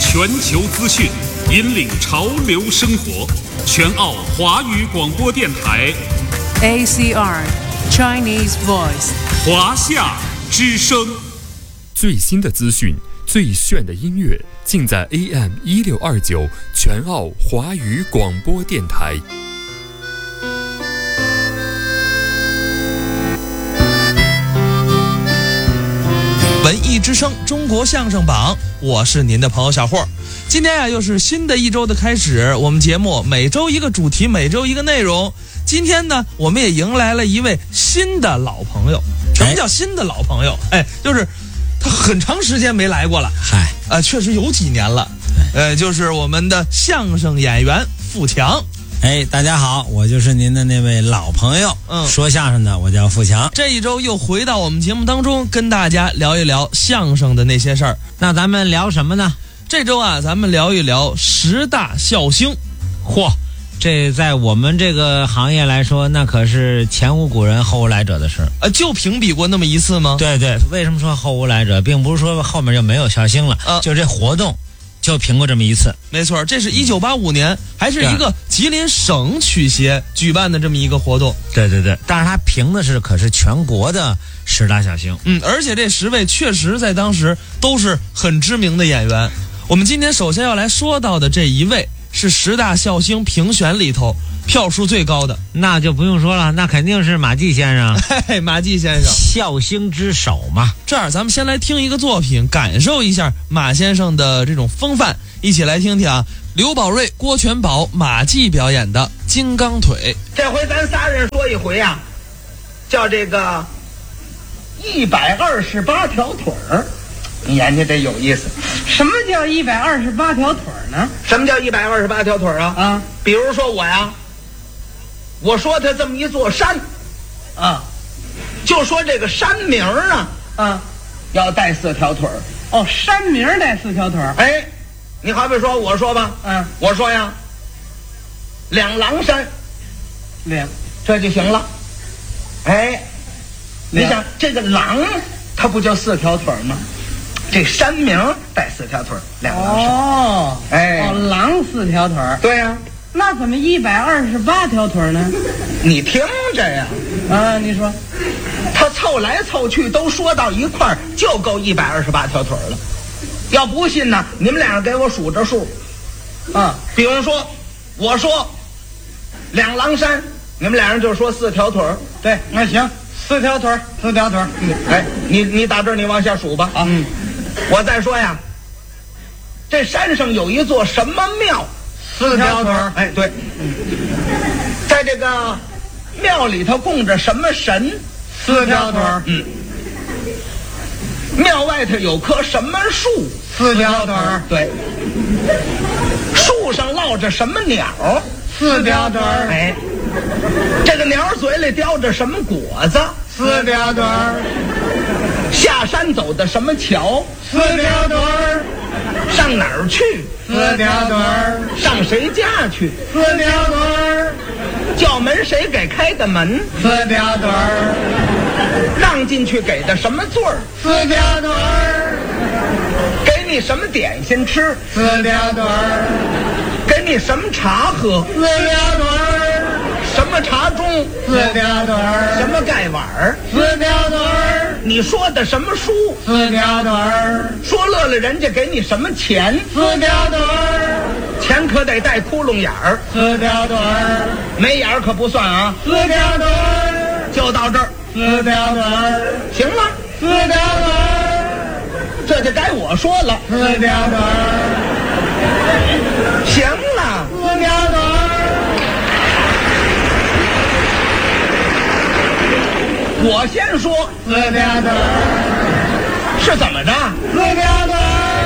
全球资讯，引领潮流生活。全澳华语广播电台 ACR Chinese Voice 华夏之声。 最新的资讯，最炫的音乐，尽在 AM1629全澳华语广播电台。 文艺之声中国相声榜，我是您的朋友小霍。今天又是新的一周的开始，我们节目每周一个主题，每周一个内容。今天呢，我们也迎来了一位新的老朋友。什么叫新的老朋友？就是他很长时间没来过了。确实有几年了。就是我们的相声演员富强。 大家好，我就是您的那位老朋友，说相声的，我叫富强。 这一周又回到我们节目当中，跟大家聊一聊相声的那些事儿。 那咱们聊什么呢？ 这周啊，咱们聊一聊10大笑星。 嚯，这在我们这个行业来说，那可是前无古人后无来者的事。 就评比过那么一次吗？ 对对，为什么说后无来者，并不是说后面就没有笑星了，就这活动就评过这么一次。 没错，这是1985年，还是一个吉林省曲协举办的这么一个活动。 对对对，但是他评的可是全国的10大笑星。 而且这10位确实在当时都是很知名的演员。我们今天首先要来说到的这一位是10大笑星评选里头票数最高的， 那就不用说了，那肯定是马季先生。 马季先生， 笑星之首嘛。 这样咱们先来听一个作品，感受一下马先生的这种风范。一起来听听啊，刘宝瑞、郭全宝、马季表演的《金刚腿》。 这回咱仨人说一回啊，叫这个128条腿儿。你研究这有意思。 什么叫128条腿呢？ 什么叫128条腿啊？比如说我呀，我说它这么一座山，就说这个山名啊，要带4条腿儿。 山名带4条腿儿。 你好比说我说吧，我说呀，两狼山，这就行了。你想这个狼，它不就4条腿吗？这山名带4条腿，两狼山。 狼4条腿。 对呀。 那怎么128条腿呢？ 你听着呀。 你说， 他凑来凑去都说到一块儿，就够128条腿了。要不信呢，你们俩给我数着数。比如说，我说两狼山，你们俩人就说4条腿。 对，那行，4条腿，4条腿。 你打这儿你往下数吧。我再说呀，这山上有一座什么庙 ？4条腿。 对。在这个庙里头供着什么神 ？4条腿。 庙外头有棵什么树 ？4条腿。 对。树上落着什么鸟 ？4条腿。 这个鸟嘴里叼着什么果子 ？4条腿。 下山走的什么桥 ？4条腿。 上哪儿去 ？4条腿。 上谁家去 ？4条腿。 叫门谁给开的门 ？4条腿。 让进去给的什么座儿 ？4条腿。 给你什么点心吃 ？4条腿。 给你什么茶喝 ？4条腿。 什么茶盅 ？4条腿。 什么盖碗 ？4条腿。 你说的什么书 ？4条腿。 说乐了人家给你什么钱 ？4条腿。 钱可得带窟窿眼儿 ，4条腿。 没眼儿可不算啊 ，4条腿。 就到这儿 ，4条腿。 行了 ，4条腿。 这就该我说了 ，4条腿。 行了 ，4条腿。 我先说 4条腿。 是怎么着 ？4条腿。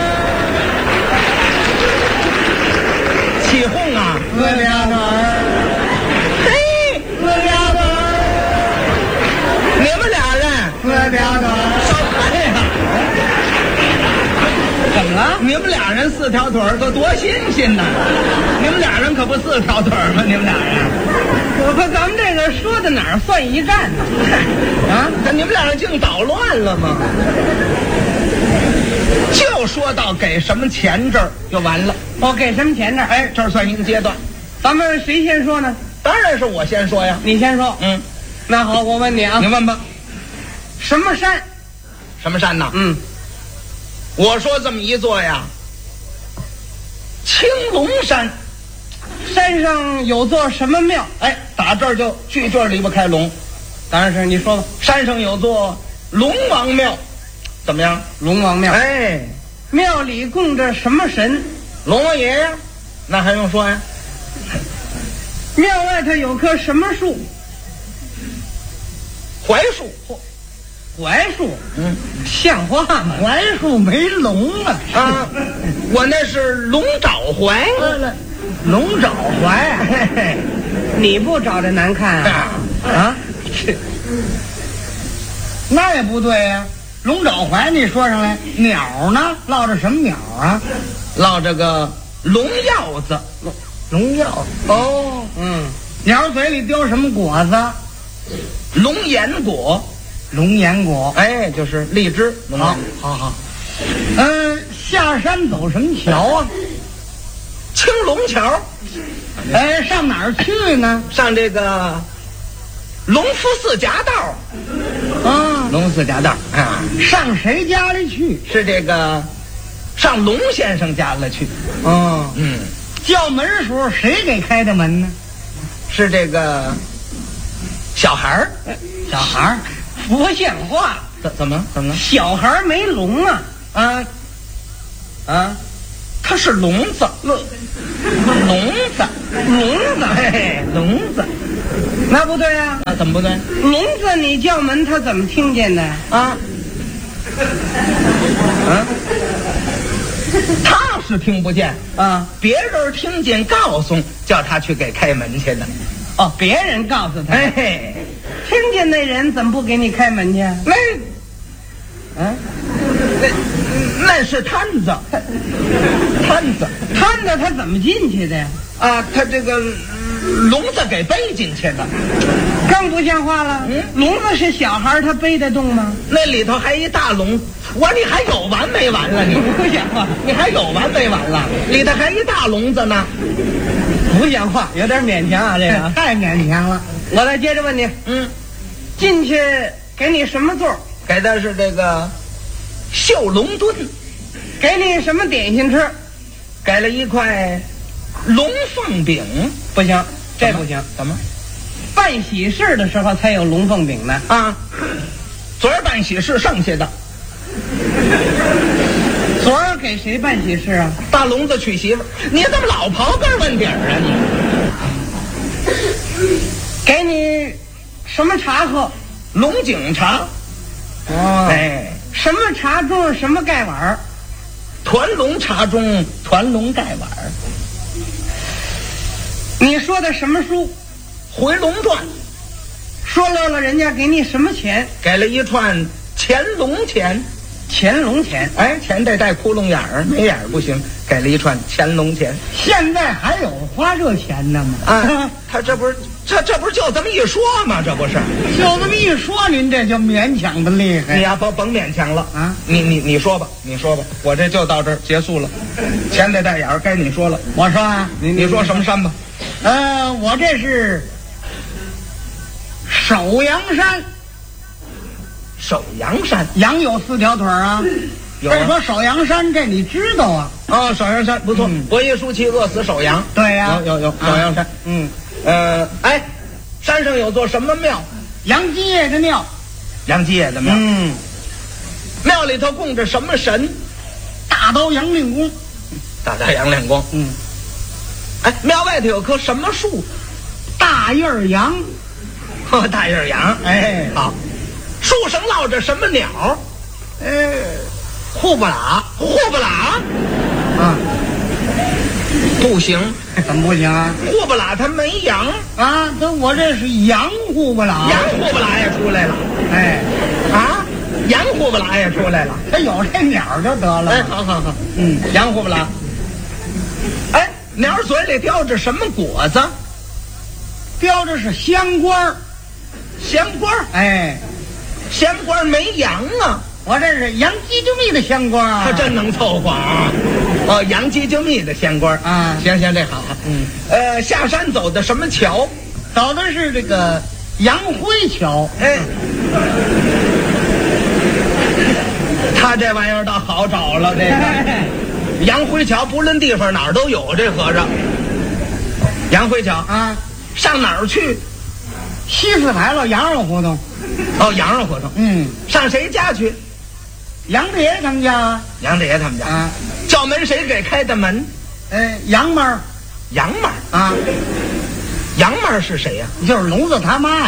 起哄啊 ！4条腿。 嘿 ，4条腿。 你们俩人 4条腿。 什么呀？ 怎么了？ 你们俩人4条腿可多新鲜呐！你们俩人可不4条腿吗？你们俩人。 可咱们这个说到哪儿算一站呢？ 你们俩人净捣乱了吗？ 就说到给什么钱这儿就完了。 我给什么钱这儿？ 哎，这儿算一个阶段。 咱们谁先说呢？ 当然是我先说呀。 你先说。 嗯， 那好，我问你啊你，问吧。 什么山？ 什么山呐？ 嗯， 我说这么一座呀，青龙山。 山上有座什么庙？ 哎，打这儿就句句离不开龙。 当然是你说吧。 山上有座龙王庙，怎么样？ 龙王庙。 哎， 庙里供着什么神？ 龙王爷呀，那还用说呀？ 庙外头有棵什么树？ 槐树。 槐树。 嗯， 像话吗？ 槐树没龙啊。啊，我那是龙爪槐。龙爪槐，嘿嘿， 你不找着难看啊？ 啊， 那也不对呀、龙爪槐你说上来，鸟呢？落着什么鸟啊？ 落这个龙药子。 龙药哦， 嗯， 鸟嘴里叼什么果子？ 龙眼果。 龙眼果。 哎，就是荔枝。 好，好，好。下山走什么桥啊？ 青龙桥。 哎，上哪儿去呢？ 上这个隆福寺夹道。 啊， 隆福寺夹道啊， 上谁家里去？ 是这个上龙先生家了去。 哦， 嗯， 叫门时候谁给开的门呢？ 是这个小孩儿。 小孩儿。 不像话！ 怎么了？ 小孩没龙啊！ 他是聋子。聋子，嘿，聋子。 那不对啊！ 怎么不对？ 聋子你叫门他怎么听见的？ 他是听不见啊， 别人听见告诉叫他去给开门去的。 哦，别人告诉他。 哎， 听见那人怎么不给你开门去？ 那是摊子。 摊子他怎么进去的呀？ 他这个笼子给背进去的。 更不像话了。笼子是小孩，他背得动吗？ 那里头还一大笼，我说你还有完没完了？你不像话， 你还有完没完了？里头还一大笼子呢。 不像话，有点勉强啊，这个太勉强了。 我再接着问你，进去给你什么座？ 给的是这个绣龙墩。 给你什么点心吃？ 给了一块龙凤饼。 不行，这不行。 怎么？ 办喜事的时候才有龙凤饼呢。 昨儿办喜事剩下的。 昨儿给谁办喜事啊？ 大笼子娶媳妇儿。你怎么老刨根问底儿啊你？ 给你什么茶喝？ 龙井茶。哎， 什么茶盅什么盖碗？ 团龙茶盅，团龙盖碗。 你说的什么书？ 回龙传。 说漏了人家给你什么钱？ 给了一串乾隆钱。 乾隆钱。 哎，钱得带窟窿眼儿，没眼儿不行。给了一串乾隆钱。 现在还有花这钱呢吗？他这不是就这么一说吗？这不是就这么一说，您这就勉强的厉害。 你呀，甭勉强了啊！你说吧，我这就到这儿结束了。钱得带眼儿，该你说了。 我说啊， 你说什么山吧？ 我这是首阳山。 首阳山， 羊有4条腿啊。 有再说首阳山，这你知道啊？ 首阳山不错。伯夷叔齐饿死首阳。 对呀， 有首阳山。山上有座什么庙？ 杨继业的庙。 杨继业的庙。庙里头供着什么神？ 大刀杨令公。 大刀杨令公。庙外头有棵什么树？ 大叶杨。 大叶杨。哎，好。树上落着什么鸟？ 呼不拉。 不行。 怎么不行啊？ 呼不拉它没羊啊！我这是羊呼不拉。 羊呼不拉也出来了。羊呼不拉也出来了。 它有这鸟就得了。 好。羊呼不拉。鸟嘴里叼着什么果子？ 叼着是香瓜。 香瓜。香瓜没羊啊。 我这是洋鸡精蜜的香瓜啊， 他真能凑合啊！哦，洋鸡精蜜的香瓜啊， 行，这好。下山走的什么桥？ 走的是这个杨辉桥。 哎，他这玩意儿倒好找了，这个杨辉桥不论地方哪儿都有，这和尚。杨辉桥啊， 上哪儿去？ 西四牌楼羊肉胡同。 哦，羊肉胡同。上谁家去？ 杨大爷他们家。 杨大爷他们家啊， 叫门谁给开的门？ 杨妈。 杨妈啊， 杨妈是谁呀？ 就是聋子他妈呀！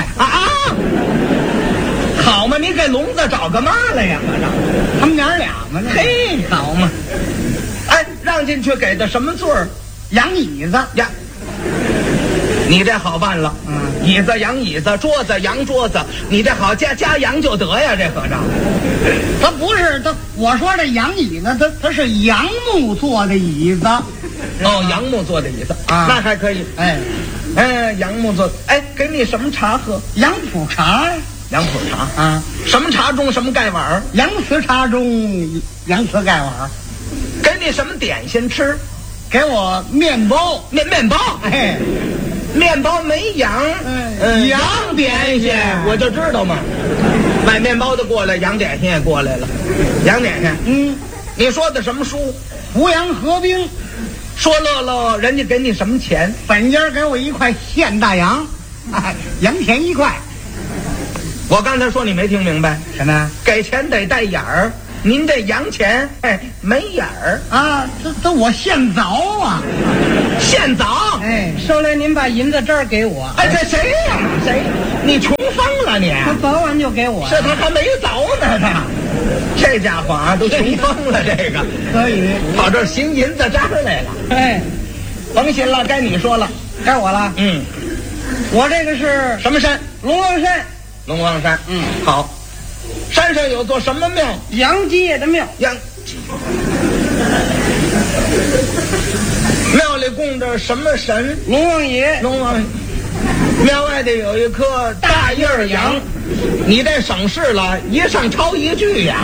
好嘛，你给聋子找个妈来呀？ 他们娘俩嘛。 嘿，好嘛。哎，让进去给的什么座儿？ 洋椅子呀。你这好办了，椅子洋椅子，桌子洋桌子，你这好加洋就得呀，这和尚。 他不是他，我说这洋椅子，它是杨木做的椅子。 哦，杨木做的椅子啊，那还可以。杨木做。哎，给你什么茶喝？ 杨浦茶。 杨浦茶啊， 什么茶中什么盖碗？ 洋瓷茶中洋瓷盖碗。 给你什么点心吃？ 给我面包。 面包。 哎。 面包没羊，羊点心，我就知道嘛。买面包的过来，羊点心也过来了。羊点心，你说的什么书？ 胡杨合兵。 说乐乐，人家给你什么钱？ 本家给我1块现大洋，洋钱1块。 我刚才说你没听明白什么？ 给钱得带眼儿。您这洋钱，没眼儿啊！这我现凿啊， 现凿！ 收来您把银子这儿给我。 这谁呀？谁？你穷疯了你！ 他凿完就给我。 是他还没凿呢，他这家伙啊，都穷疯了。这个可以跑这儿寻银子渣来了。甭寻了，该你说了， 该我了。 我这个是什么山？ 龙王山。 龙王山。好。山上有座什么庙？ 杨继业的庙。 庙里供着什么神？ 龙王爷。 龙王。庙外头有一棵大叶杨。你这省事了，一上抄一句呀。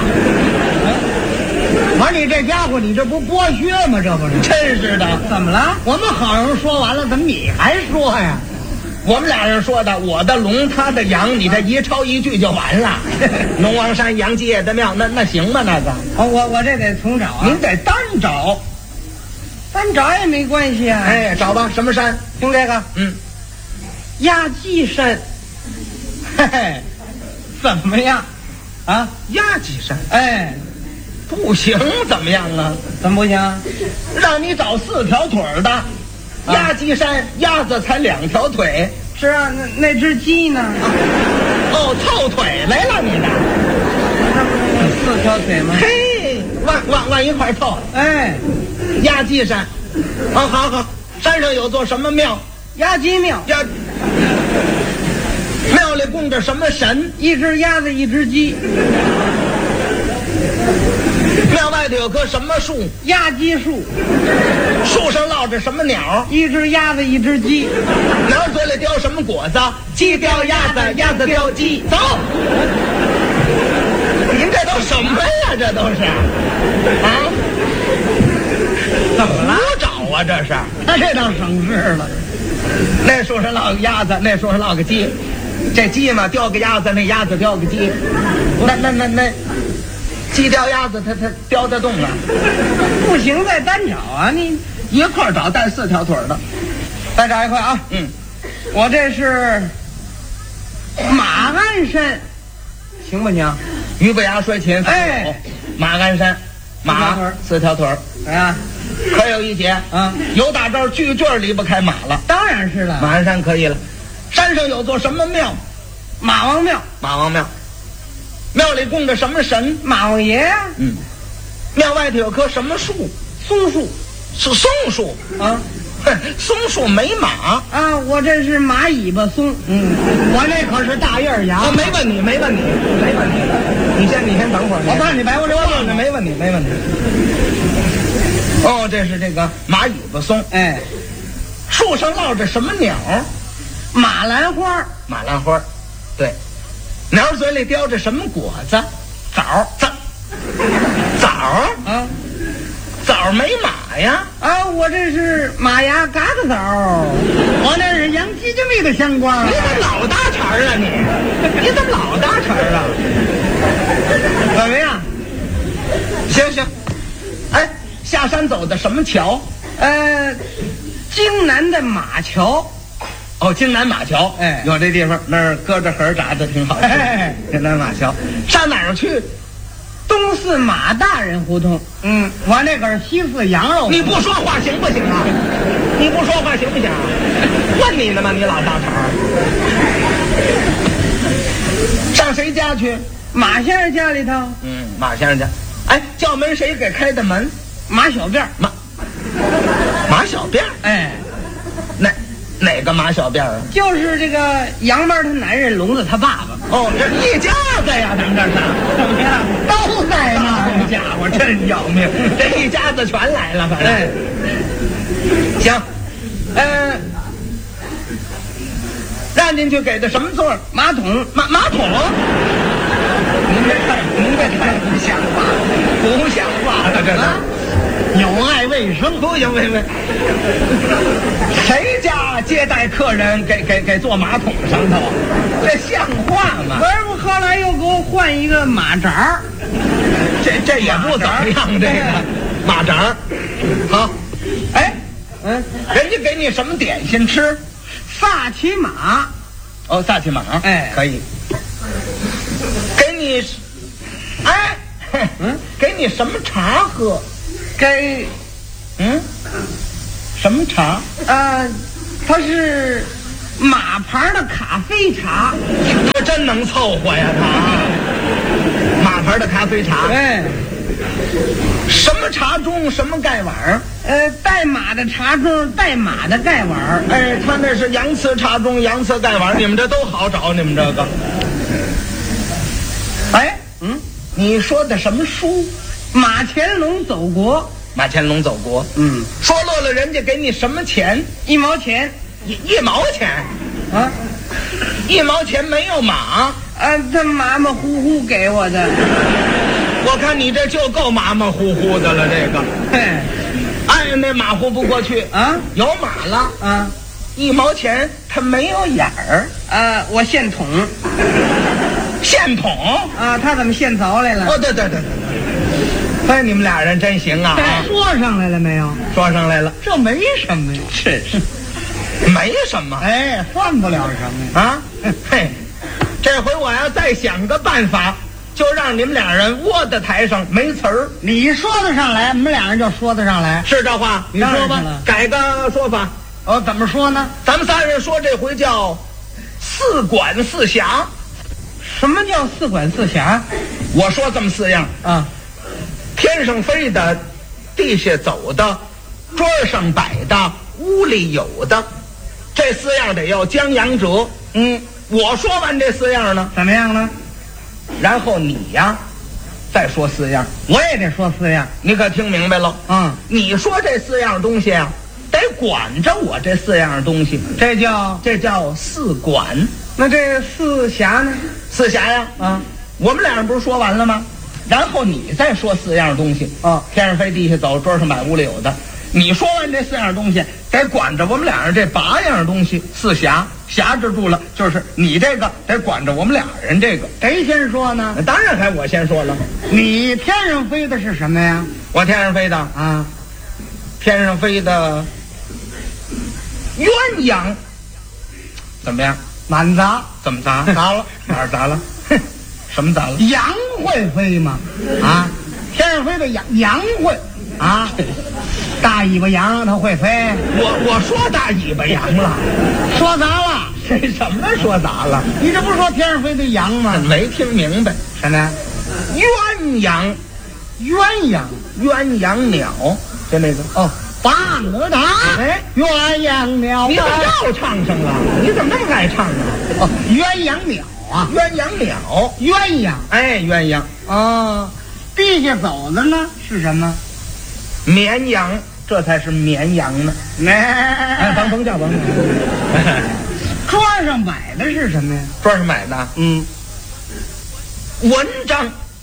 我说你这家伙，你这不剥削吗？这不是？ 真是的。 怎么了？我们好人说完了，怎么你还说呀？ 我们俩人说的，我的龙，他的羊，你这一抄一句就完了。龙王山杨继业的庙，那行吗？那个， 我这得重找啊。 您得单找， 单找也没关系啊。 找吧，什么山？ 听这个， 压髻山。 怎么样？啊， 压髻山。不行，怎么样啊？ 怎么不行？ 让你找4条腿的。压髻山，鸭子才2条腿。 是啊，那只鸡呢？ 凑腿来了，你的 4条腿吗？ 嘿，往一块凑。压髻山。好，山上有座什么庙？ 压髻庙。 庙里供着什么神 ？1只鸭子，1只鸡。 庙外头有棵什么树？ 压髻树。 树上落着什么鸟 ？1只鸭子，1只鸡。 鸟嘴里叼什么果子？鸡叼鸭子，鸭子叼鸡。走！您这都什么呀？这都是怎么了？胡找啊！这是他这倒省事了。 那树上落个鸭子，那树上落个鸡。这鸡嘛叼个鸭子，那鸭子叼个鸡。那鸡叼鸭子，它叼得动啊？ 不行，再单找啊！你一块找带4条腿的， 再找一块啊！我这是马鞍山，行不行？ 鱼不牙摔琴。马鞍山，马4条腿。可有一节有打这儿句句离不开马了。 当然是了， 马鞍山可以了。山上有座什么庙？ 马王庙。 马王庙。庙里供着什么神？ 马王爷呀。 庙外头有棵什么树？ 松树。 是松树啊？松树没马啊！我这是马尾巴松。我那可是大叶羊。 没问你。你先等会儿。 我怕你白我这忘了。 没问题。这是这个马尾巴松。树上落着什么鸟？ 马兰花。 马兰花，对。鸟嘴里叼着什么果子？枣。 枣啊，枣没马呀？ 啊，我这是马牙嘎嘎枣，我那是养鸡精味的香瓜。 你怎么老搭茬儿啊你怎么老搭茬儿啊？ 怎么样？ 行，哎，下山走的什么桥？ 京南的马桥。 哦，京南马桥， 哎有这地方，那儿搁着盒炸的挺好吃。京南马桥，上哪儿去？ 东四马大人胡同。我那个是西四羊肉。 你不说话行不行啊？你不说话行不行啊？问你呢吗？你老搭茬儿。上谁家去？ 马先生家里头。 马先生家。哎，叫门谁给开的门？ 马小辫。 马小辫。 哎， 哪个马小辫啊？ 就是这个杨妹他男人聋子他爸爸。 哦，这一家子呀，咱们这是怎么样？都在呢。 好家伙，真要命！这一家子全来了，反正。行，让进去给的什么座？ 马桶。 马桶。您这太不像话了，不像话了，这是。 有碍卫生。 不行，谁家接待客人给坐马桶上头？这像话吗？ 不，后来又给我换一个马扎儿。 这也不怎么样，这个马扎儿。好，哎，人家给你什么点心吃？ 萨其马。 哦，萨其马。 哎， 可以。给你，给你什么茶喝？ 给， 什么茶？ 它是马牌的咖啡茶。 这真能凑合呀，他。马牌的咖啡茶。 哎， 什么茶盅？什么盖碗？ 带马的茶盅，带马的盖碗。 哎，他那是洋瓷茶盅，洋瓷盖碗，你们这都好找，你们这个。哎，你说的什么书？ 马乾隆走国。 马乾隆走国。说落了，人家给你什么钱 ？1毛钱。 一毛钱啊 ？1毛钱没有马？ 他马马虎虎给我的。 我看你这就够马马虎虎的了，这个。哎，那马虎不过去啊！ 有马了啊 ！1毛钱它没有眼儿。 我现捅。 现捅啊？他怎么现凿来了？ 哦，对。哎，你们俩人真行啊！ 说上来了没有？ 说上来了， 这没什么呀。 是，没什么。 哎，算不了什么啊！嘿，这回我要再想个办法，就让你们俩人窝在台上没词儿。 你说得上来，我们俩人就说得上来。 是这话？你说吧，改个说法。 怎么说呢？ 咱们仨人说这回叫四管四辖。 什么叫四管四辖？ 我说这么4样啊。 天上飞的，地下走的，桌上摆的，屋里有的，这4样得要将阳折。我说完这4样呢， 怎么样呢？ 然后你呀，再说4样， 我也得说4样。 你可听明白了？你说这4样东西啊，得管着我这4样东西，这叫四管。 那这四辖呢 ？4辖呀，我们俩人不是说完了吗？然后你再说4样东西天上飞地下走，桌上摆屋里有的。你说完这4样东西，得管着我们俩人这8样东西，4辖辖制住了，就是你这个得管着我们俩人这个。 谁先说呢？ 当然还我先说了。 你天上飞的是什么呀？ 我天上飞的啊， 天上飞的鸳鸯，怎么样？ 满砸。 怎么砸？砸了？哪儿砸了？什么砸了？ 羊会飞吗？啊，天上飞的羊会啊，大尾巴羊它会飞。 我说大尾巴羊了， 说砸了。 什么说砸了？ 你这不是说天上飞的羊吗？ 没听明白。 什么呀？ 鸳鸯鸟，就那个八鹅塔。鸳鸯鸟。 你怎么又唱上了？你怎么那么爱唱啊？ 鸳鸯鸟啊， 鸳鸯鸟， 鸳鸯。 哎，鸳鸯地下走的呢是什么？ 绵羊，这才是绵羊呢。甭叫。 桌上摆的是什么呀？ 桌上摆的，文章，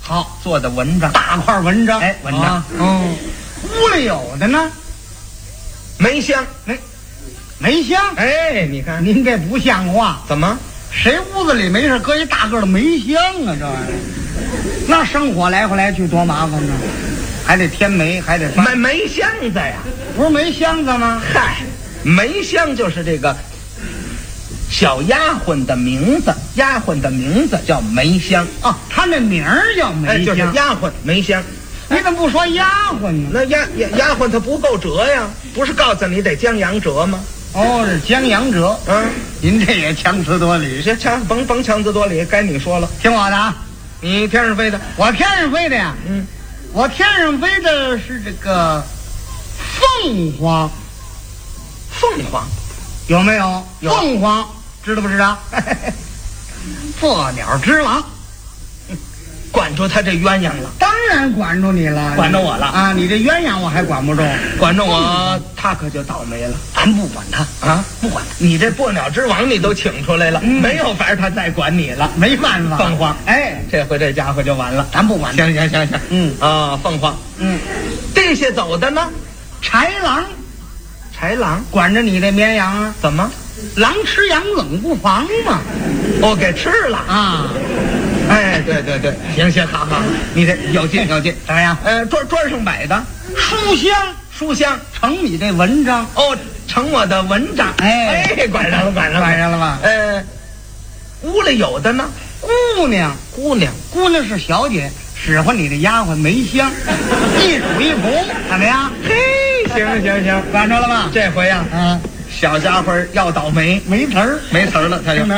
好， 做的文章， 大块文章， 哎文章啊屋里有的呢， 梅香， 梅香。 哎，你看您这不像话， 怎么？ 谁屋子里没事搁一大个的梅香啊？这玩意儿，那生火来回来去多麻烦呢，还得添煤，还得翻。 梅香子呀， 不是梅香子吗？ 嗨，梅香就是这个小丫鬟的名字，丫鬟的名字叫梅香啊，他那名儿叫梅香， 就是丫鬟梅香。 你怎么不说丫鬟呢？ 那丫鬟她不够折呀，不是告诉你得江洋折吗？ 哦，是江洋折。您这也强词夺理。 这甭强词夺理，该你说了。 听我的啊， 你天上飞的， 我天上飞的呀。我天上飞的是这个凤凰。 凤凰有没有？ 有。 凤凰知道不知道？破鸟之王。 管住他这鸳鸯了， 当然管住你了， 管着我了啊！你这鸳鸯我还管不住， 管着我，他可就倒霉了。 咱不管他啊，不管他。你这破鸟之王你都请出来了，没有法他再管你了， 没办法。 凤凰， 哎， 这回这家伙就完了， 咱不管他。 行，凤凰，地下走的呢， 豺狼管着你这绵羊啊？ 怎么？ 狼吃羊冷不防嘛？ 哦，给吃了啊！哎，对，行，好，你这有劲， 怎么样？ 桌上摆的书香， 成你这文章哦，成我的文章。哎，管上了吧？屋里有的呢， 姑娘是小姐，使唤你的丫鬟梅香，一主一仆，怎么样？ 嘿，行， 管着了吧？ 这回呀，小家伙要倒霉， 没词儿了，他就。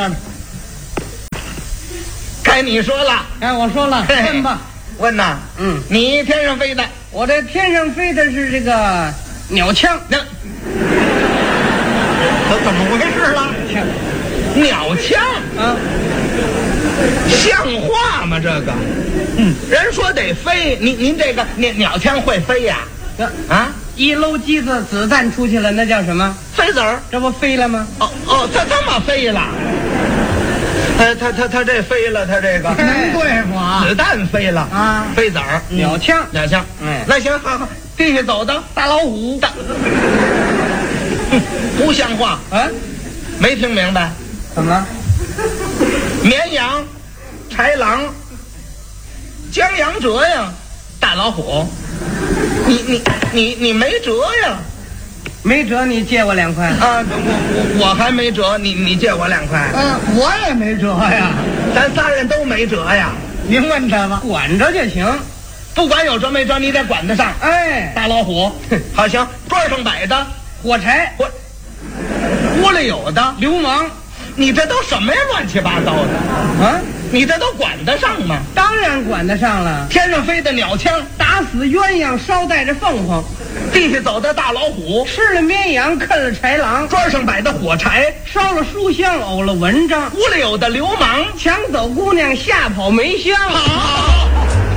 该你说了， 我说了，问吧， 问呐，你天上飞的， 我这天上飞的是这个鸟枪， 怎么回事了？鸟枪啊，像话吗？这个，人说得飞，您这个鸟枪会飞呀？啊， 一搂机子子弹出去了，那叫什么？ 飞子儿， 这不飞了吗？ 哦，这么飞了。他这飞了，他这个能对付啊！ 子弹飞了啊，飞子儿， 鸟枪， 那行，好，地下走的大老虎， 不像话啊！没听明白？ 怎么？ 绵羊、豺狼、江洋折呀，大老虎，你没辙呀？ 没辙，你借我2块啊！我还没辙，你借我2块。 我也没辙呀， 咱仨人都没辙呀。 您问他吧，管着就行， 不管有辙没辙，你得管得上。 哎， 大老虎，好行，桌上摆的火柴， 屋里有的流氓， 你这都什么呀？乱七八糟的啊！你这都管得上吗？ 当然管得上了。 天上飞的鸟枪， 打死鸳鸯，捎带着凤凰； 地下走的大老虎， 吃了绵羊，啃了豺狼； 桌上摆的火柴， 烧了书香，呕了文章； 屋里有的流氓， 抢走姑娘，吓跑梅香。 好，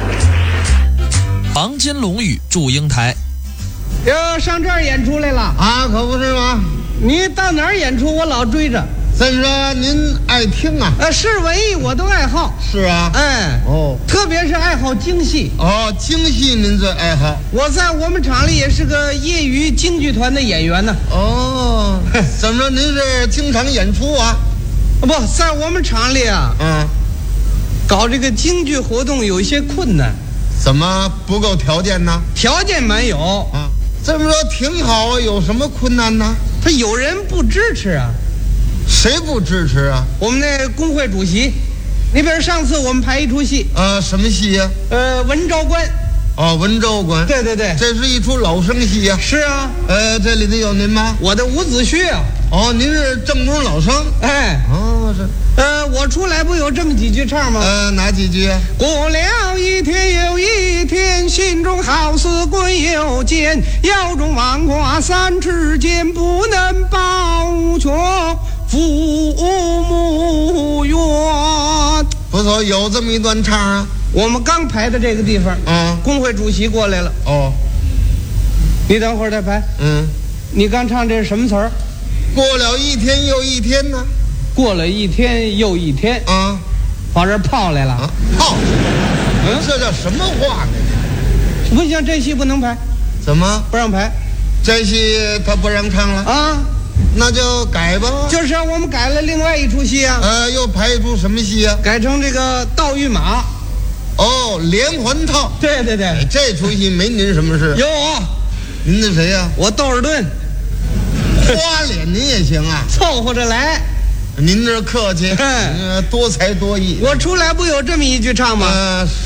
黄金龙语祝英台。 上这儿演出来了啊，可不是吗？ 你到哪儿演出，我老追着。 再说您爱听啊？ 是文艺我都爱好。 是啊。 特别是爱好京戏。 京戏您最爱好。 我在我们厂里也是个业余京剧团的演员呢。 怎么着？您是经常演出啊？ 不在我们厂里啊。搞这个京剧活动有一些困难。 怎么不够条件呢？ 条件没有啊。这么说挺好啊，有什么困难呢？ 他有人不支持啊。 谁不支持啊？ 我们那工会主席。你比如上次我们排一出戏， 什么戏呀？ 文昭关。 文昭关。 对， 这是一出老生戏呀。 是啊。 这里头有您吗？ 我的伍子胥啊。 您是正宗老生。是。 我出来不有这么几句唱吗？ 哪几句？ 过了一天又一天，心中好似滚又尖，腰中王挂3尺剑，不能保全父母冤。 不错，有这么一段唱啊。 我们刚排的这个地方，工会主席过来了。你等会儿再排。你刚唱这是什么词儿？ 过了一天又一天呢。 过了一天又一天啊， 往这儿泡来了。 泡这叫什么话呢？ 不行，这戏不能排， 怎么不让排这戏他不让唱了？ 啊。 那就改吧。 就是我们改了另外一出戏啊， 又排一出什么戏啊？ 改成这个盗御马。 哦，连环套。 对对对， 这出戏没您什么事。 有我， 您那谁呀？ 我窦尔顿， 花脸您也行啊， 凑合着来。 您这客气，多才多艺。 我出来不有这么一句唱吗？